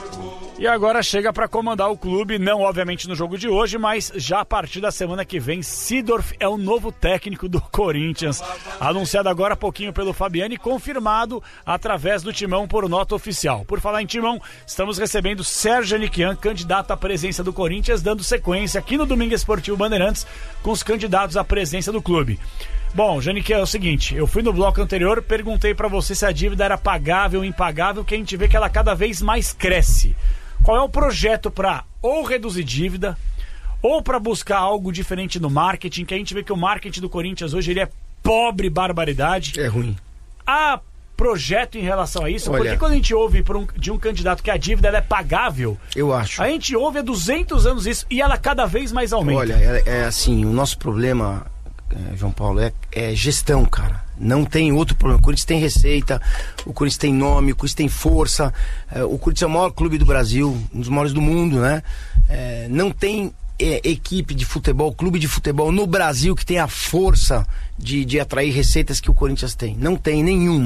e agora chega para comandar o clube, não obviamente no jogo de hoje, mas já a partir da semana que vem. Seedorf é o novo técnico do Corinthians, anunciado agora há pouquinho pelo Fabiano e confirmado através do Timão por nota oficial. Por falar em Timão, estamos recebendo Sérgio Janiquan, candidato à presença do Corinthians, dando sequência aqui no Domingo Esportivo Bandeirantes com os candidatos à presença do clube. Bom, Janiquan, é o seguinte, eu fui no bloco anterior, perguntei pra você se a dívida era pagável ou impagável, que a gente vê que ela cada vez mais cresce. Qual é o projeto pra ou reduzir dívida, ou pra buscar algo diferente no marketing, que a gente vê que o marketing do Corinthians hoje ele é pobre barbaridade. É ruim. Há projeto em relação a isso? Olha, porque quando a gente ouve por um, de um candidato que a dívida ela é pagável, eu acho. A gente ouve há duzentos anos isso e ela cada vez mais aumenta. Olha, é, é assim, o nosso problema... É, João Paulo, é, é gestão, cara. Não tem outro problema. O Corinthians tem receita, o Corinthians tem nome, o Corinthians tem força. É, o Corinthians é o maior clube do Brasil, um dos maiores do mundo, né? É, não tem é, equipe de futebol, clube de futebol no Brasil que tem a força de, de atrair receitas que o Corinthians tem. Não tem nenhuma.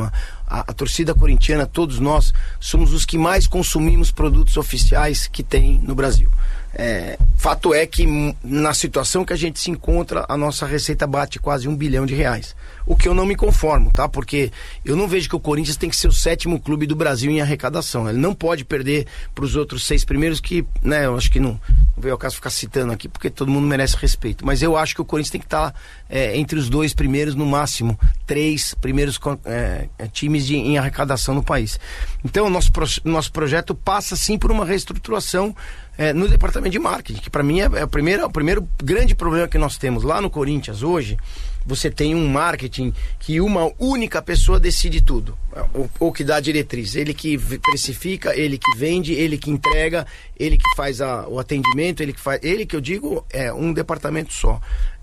a, a torcida corintiana, todos nós, somos os que mais consumimos produtos oficiais que tem no Brasil. É, fato é que na situação que a gente se encontra, a nossa receita bate quase um bilhão de reais. O que eu não me conformo, tá? Porque eu não vejo que o Corinthians tem que ser o sétimo clube do Brasil em arrecadação. Ele não pode perder para os outros seis primeiros que, né, eu acho que não, não veio ao caso ficar citando aqui, porque todo mundo merece respeito. Mas eu acho que o Corinthians tem que estar é, entre os dois primeiros, no máximo, três primeiros é, times de, em arrecadação no país. Então, o nosso, pro, nosso projeto passa sim por uma reestruturação É, no departamento de marketing, que para mim é, é, o primeiro, é o primeiro grande problema que nós temos lá no Corinthians hoje. Você tem um marketing que uma única pessoa decide tudo, ou, ou que dá a diretriz, ele que precifica, ele que vende, ele que entrega, ele que faz a, o atendimento, ele que faz, ele que eu digo é um departamento só.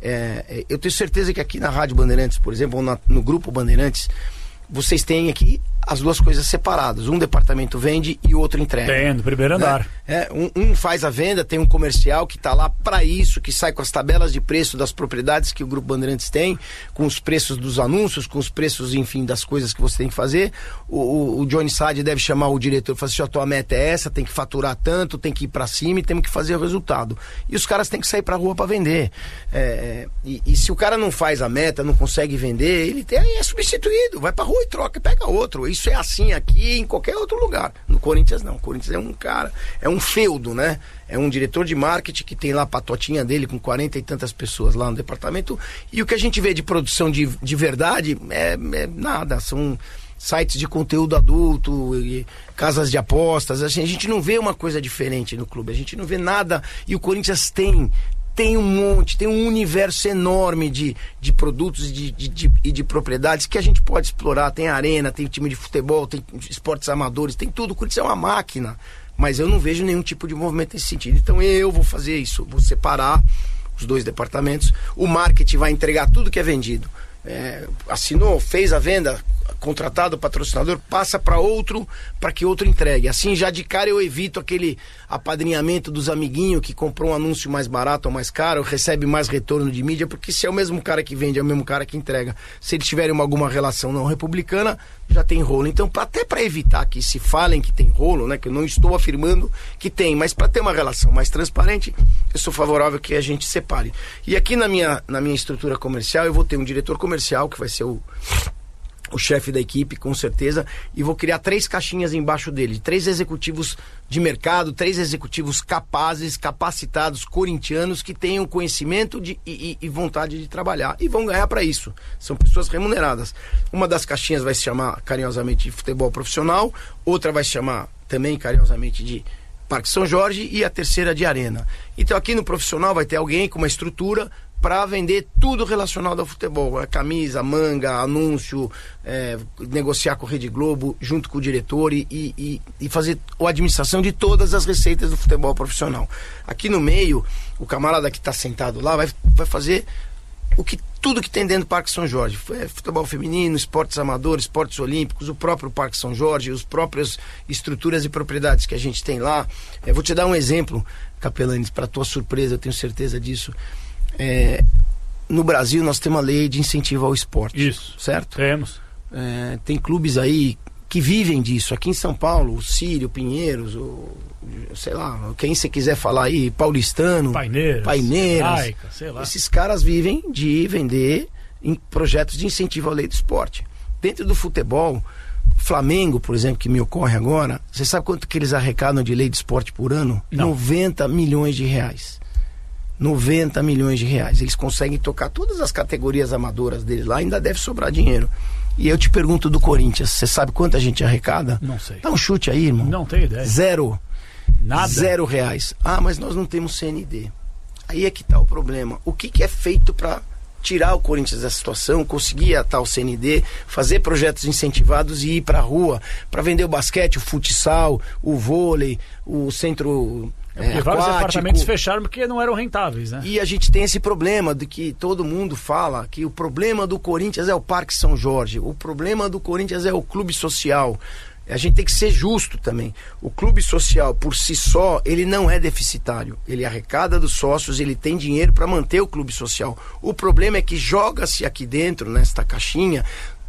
É, eu tenho certeza que aqui na Rádio Bandeirantes, por exemplo, ou na, no Grupo Bandeirantes, vocês têm aqui as duas coisas separadas. Um departamento vende e o outro entrega. Tem, no primeiro andar. É, é, um, um faz a venda, tem um comercial que está lá para isso, que sai com as tabelas de preço das propriedades que o Grupo Bandeirantes tem, com os preços dos anúncios, com os preços, enfim, das coisas que você tem que fazer. O, o, o Johnny Sade deve chamar o diretor e falar assim: a tua meta é essa, tem que faturar tanto, tem que ir para cima e temos que fazer o resultado. E os caras têm que sair para a rua para vender. É, e, e se o cara não faz a meta, não consegue vender, ele tem, é substituído, vai para a rua e troca, pega outro. Isso é assim aqui em qualquer outro lugar. No Corinthians não. O Corinthians é um cara, é um feudo, né? É um diretor de marketing que tem lá a patotinha dele com quarenta e tantas pessoas lá no departamento, e o que a gente vê de produção de, de verdade é, é nada. São sites de conteúdo adulto, e casas de apostas. Assim, a gente não vê uma coisa diferente no clube, a gente não vê nada. E o Corinthians tem tem um monte, tem um universo enorme de, de produtos e de, de, de, de propriedades que a gente pode explorar. Tem arena, tem time de futebol, tem esportes amadores, tem tudo. O Corinthians é uma máquina, mas eu não vejo nenhum tipo de movimento nesse sentido. Então eu vou fazer isso, vou separar os dois departamentos. O marketing vai entregar tudo que é vendido. É, assinou, fez a venda, contratado o patrocinador, passa para outro, para que outro entregue. Assim, já de cara eu evito aquele apadrinhamento dos amiguinhos que comprou um anúncio mais barato ou mais caro, recebe mais retorno de mídia, porque se é o mesmo cara que vende, é o mesmo cara que entrega. Se eles tiverem uma, alguma relação não republicana, já tem rolo. Então, pra, até para evitar que se falem que tem rolo, né, que eu não estou afirmando que tem, mas para ter uma relação mais transparente, eu sou favorável que a gente separe. E aqui na minha, na minha estrutura comercial, eu vou ter um diretor comercial, que vai ser o o chefe da equipe, com certeza, e vou criar três caixinhas embaixo dele, três executivos de mercado, três executivos capazes, capacitados, corintianos, que tenham conhecimento de, e, e vontade de trabalhar, e vão ganhar para isso. São pessoas remuneradas. Uma das caixinhas vai se chamar carinhosamente de futebol profissional, outra vai se chamar também carinhosamente de Parque São Jorge, e a terceira de arena. Então aqui no profissional vai ter alguém com uma estrutura para vender tudo relacionado ao futebol, a camisa, manga, anúncio, é, negociar com a Rede Globo junto com o diretor e, e, e fazer a administração de todas as receitas do futebol profissional. Aqui no meio, o camarada que está sentado lá vai, vai fazer o que, tudo que tem dentro do Parque São Jorge, é, futebol feminino, esportes amadores, esportes olímpicos, o próprio Parque São Jorge, as próprias estruturas e propriedades que a gente tem lá. Eu vou te dar um exemplo, Capelanes, para tua surpresa, eu tenho certeza disso. É, no Brasil nós temos uma lei de incentivo ao esporte. Isso. Certo? Temos. É, tem clubes aí que vivem disso. Aqui em São Paulo, o Sírio, Pinheiros, o, sei lá, quem você quiser falar aí, Paulistano, Paineiras, Paineiras Hebraica, sei lá. Esses caras vivem de vender em projetos de incentivo à lei do esporte. Dentro do futebol, Flamengo, por exemplo, que me ocorre agora, você sabe quanto que eles arrecadam de lei de esporte por ano? Não. noventa milhões de reais. noventa milhões de reais. Eles conseguem tocar todas as categorias amadoras deles lá, ainda deve sobrar dinheiro. E eu te pergunto do Corinthians, você sabe quanto a gente arrecada? Não sei. Dá um chute aí, irmão. Não tenho ideia. Zero. Nada. Zero reais. Ah, mas nós não temos C N D. Aí é que tá o problema. O que, que é feito para tirar o Corinthians da situação, conseguir atar o C N D, fazer projetos incentivados e ir pra rua, para vender o basquete, o futsal, o vôlei, o centro... É porque é, vários departamentos fecharam porque não eram rentáveis, né? E a gente tem esse problema de que todo mundo fala que o problema do Corinthians é o Parque São Jorge, o problema do Corinthians é o clube social. A gente tem que ser justo também. O clube social, por si só, ele não é deficitário. Ele arrecada dos sócios, ele tem dinheiro para manter o clube social. O problema é que joga-se aqui dentro, nesta caixinha,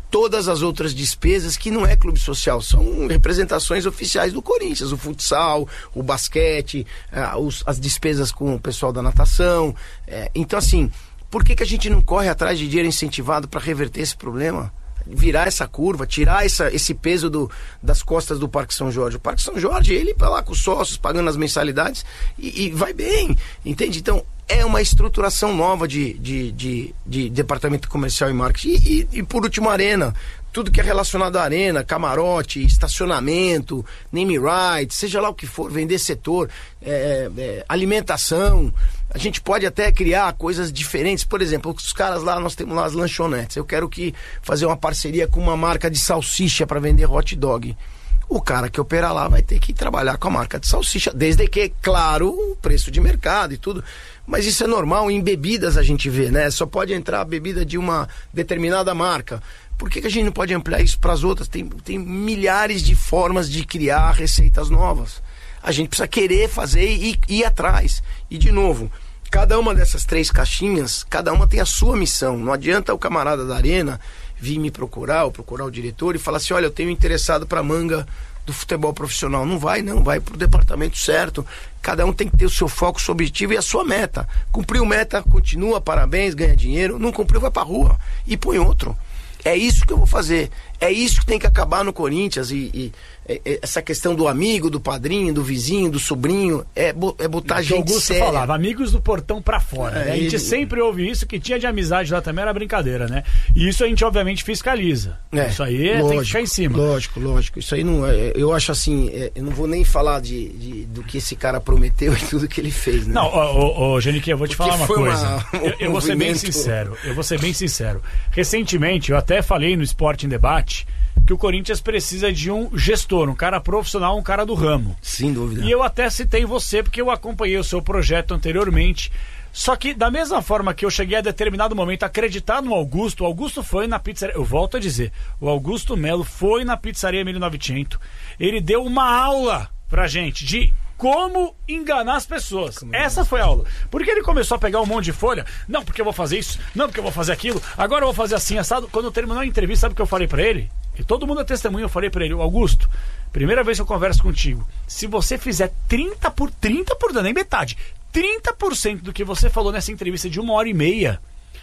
todas as outras despesas que não é clube social, são representações oficiais do Corinthians, o futsal, o basquete, ah, os, as despesas com o pessoal da natação. É, então, assim, por que, que a gente não corre atrás de dinheiro incentivado para reverter esse problema? Virar essa curva, tirar essa, esse peso do, das costas do Parque São Jorge. O Parque São Jorge, ele vai lá com os sócios, pagando as mensalidades e, e vai bem, entende? Então, é uma estruturação nova de, de, de, de departamento comercial e marketing. E, e, e por último, arena. Tudo que é relacionado à arena, camarote, estacionamento, name rights, seja lá o que for, vender setor, é, é, alimentação. A gente pode até criar coisas diferentes. Por exemplo, os caras lá, nós temos lá as lanchonetes. Eu quero que fazer uma parceria com uma marca de salsicha para vender hot dog. O cara que opera lá vai ter que trabalhar com a marca de salsicha, desde que, claro, o preço de mercado e tudo. Mas isso é normal, em bebidas a gente vê, né? Só pode entrar a bebida de uma determinada marca. Por que, que a gente não pode ampliar isso para as outras? Tem, tem milhares de formas de criar receitas novas. A gente precisa querer fazer e ir atrás. E, de novo, cada uma dessas três caixinhas, cada uma tem a sua missão. Não adianta o camarada da arena vir me procurar, ou procurar o diretor e falar assim, olha, eu tenho interessado para a manga do futebol profissional. Não vai, não. Vai para o departamento certo. Cada um tem que ter o seu foco, seu objetivo e a sua meta. Cumpriu meta, continua, parabéns, ganha dinheiro. Não cumpriu, vai para a rua e põe outro. É isso que eu vou fazer. É isso que tem que acabar no Corinthians. E, e, e essa questão do amigo, do padrinho, do vizinho, do sobrinho, é, bo, é botar a gente Augusto séria. falava, amigos do portão pra fora. É, né? A gente ele... sempre ouve isso, que tinha de amizade lá também era brincadeira, né? E isso a gente obviamente fiscaliza. É, isso aí lógico, tem que ficar em cima. Lógico, lógico. Isso aí não é, eu acho assim, é, eu não vou nem falar de, de, do que esse cara prometeu e tudo que ele fez, né? Não, ô, ô, Genique, eu vou te Porque falar uma coisa. Uma, um eu, eu vou ser bem sincero. Eu vou ser bem sincero. Recentemente, eu até falei no Esporte em Debate que o Corinthians precisa de um gestor, um cara profissional, um cara do ramo. Sem dúvida. E eu até citei você, porque eu acompanhei o seu projeto anteriormente. Só que, da mesma forma que eu cheguei a determinado momento a acreditar no Augusto, o Augusto foi na pizzaria, eu volto a dizer, o Augusto Melo foi na pizzaria Emílio Novecento, ele deu uma aula pra gente de como enganar as pessoas. Como Essa foi a aula. Porque ele começou a pegar um monte de folha. Não, porque eu vou fazer isso. Não, porque eu vou fazer aquilo. Agora eu vou fazer assim, assado. Quando terminou a entrevista, sabe o que eu falei pra ele? E todo mundo é testemunha, eu falei pra ele, Augusto, primeira vez que eu converso contigo, se você fizer trinta por trinta por nem metade, trinta por cento do que você falou nessa entrevista de uma hora e meia,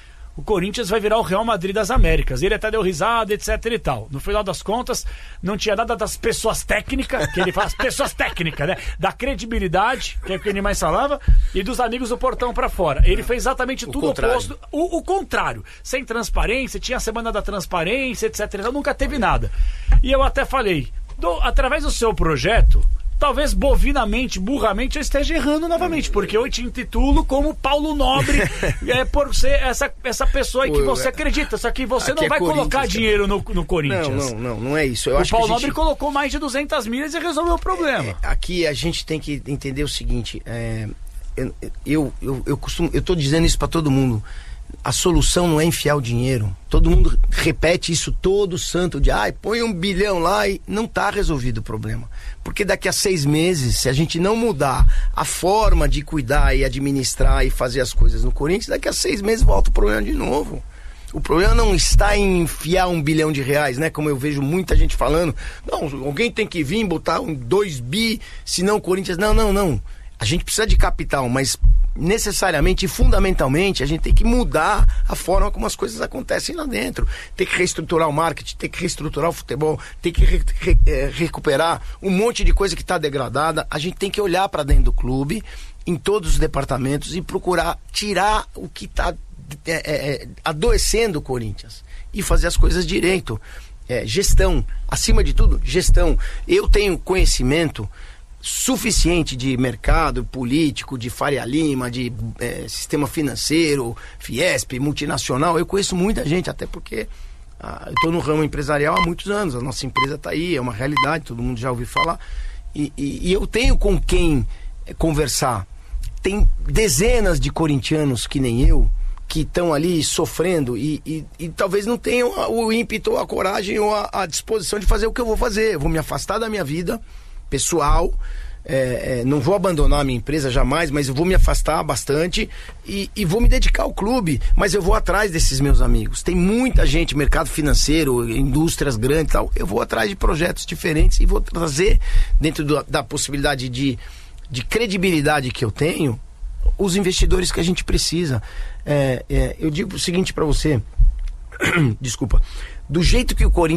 o Corinthians vai virar o Real Madrid das Américas. Ele até deu risada, etc e tal. No final das contas, não tinha nada das pessoas técnicas, que ele fala, pessoas técnicas, né? Da credibilidade, que é o que ele mais falava, e dos amigos do portão pra fora. Ele fez exatamente o tudo contrário. oposto. O, o contrário. Sem transparência, tinha a semana da transparência, etc e tal. Nunca teve nada. E eu até falei, do, através do seu projeto, talvez bovinamente, burramente, eu esteja errando novamente, porque eu te intitulo como Paulo Nobre, é, por ser essa, essa pessoa aí que você acredita, só que você Aqui não vai é colocar dinheiro no, no Corinthians. Não, não, não, não é isso. Eu o acho Paulo que a gente... Nobre colocou mais de duzentas milhas e resolveu o problema. É, aqui a gente tem que entender o seguinte, é, eu, eu, eu costumo, eu tô dizendo isso para todo mundo, a solução não é enfiar o dinheiro. Todo mundo repete isso todo santo dia. Ai, põe um bilhão lá e não tá resolvido o problema. Porque daqui a seis meses, se a gente não mudar a forma de cuidar e administrar e fazer as coisas no Corinthians, daqui a seis meses volta o problema de novo. O problema não está em enfiar um bilhão de reais, né? Como eu vejo muita gente falando. Não, alguém tem que vir botar um dois bi, senão o Corinthians... Não, não, não. A gente precisa de capital, mas necessariamente e fundamentalmente a gente tem que mudar a forma como as coisas acontecem lá dentro. Tem que reestruturar o marketing, tem que reestruturar o futebol, tem que re, re, é, recuperar um monte de coisa que está degradada. A gente tem que olhar para dentro do clube, em todos os departamentos, e procurar tirar o que está é, é, adoecendo o Corinthians e fazer as coisas direito. É, gestão, acima de tudo, gestão. Eu tenho conhecimento suficiente de mercado político, de Faria Lima, de é, sistema financeiro, Fiesp, multinacional. Eu conheço muita gente, até porque ah, eu estou no ramo empresarial há muitos anos. A nossa empresa está aí, é uma realidade, todo mundo já ouviu falar. E, e, e eu tenho com quem é, conversar. Tem dezenas de corintianos que nem eu, que estão ali sofrendo e, e, e talvez não tenham o ímpeto, ou a coragem ou a, a disposição de fazer o que eu vou fazer. Eu vou me afastar da minha vida pessoal, é, é, não vou abandonar a minha empresa jamais, mas eu vou me afastar bastante e, e vou me dedicar ao clube, mas eu vou atrás desses meus amigos. Tem muita gente, mercado financeiro, indústrias grandes e tal, eu vou atrás de projetos diferentes e vou trazer, dentro do, da possibilidade de, de credibilidade que eu tenho, os investidores que a gente precisa. É, é, eu digo o seguinte para você, desculpa, do jeito que o Corinthians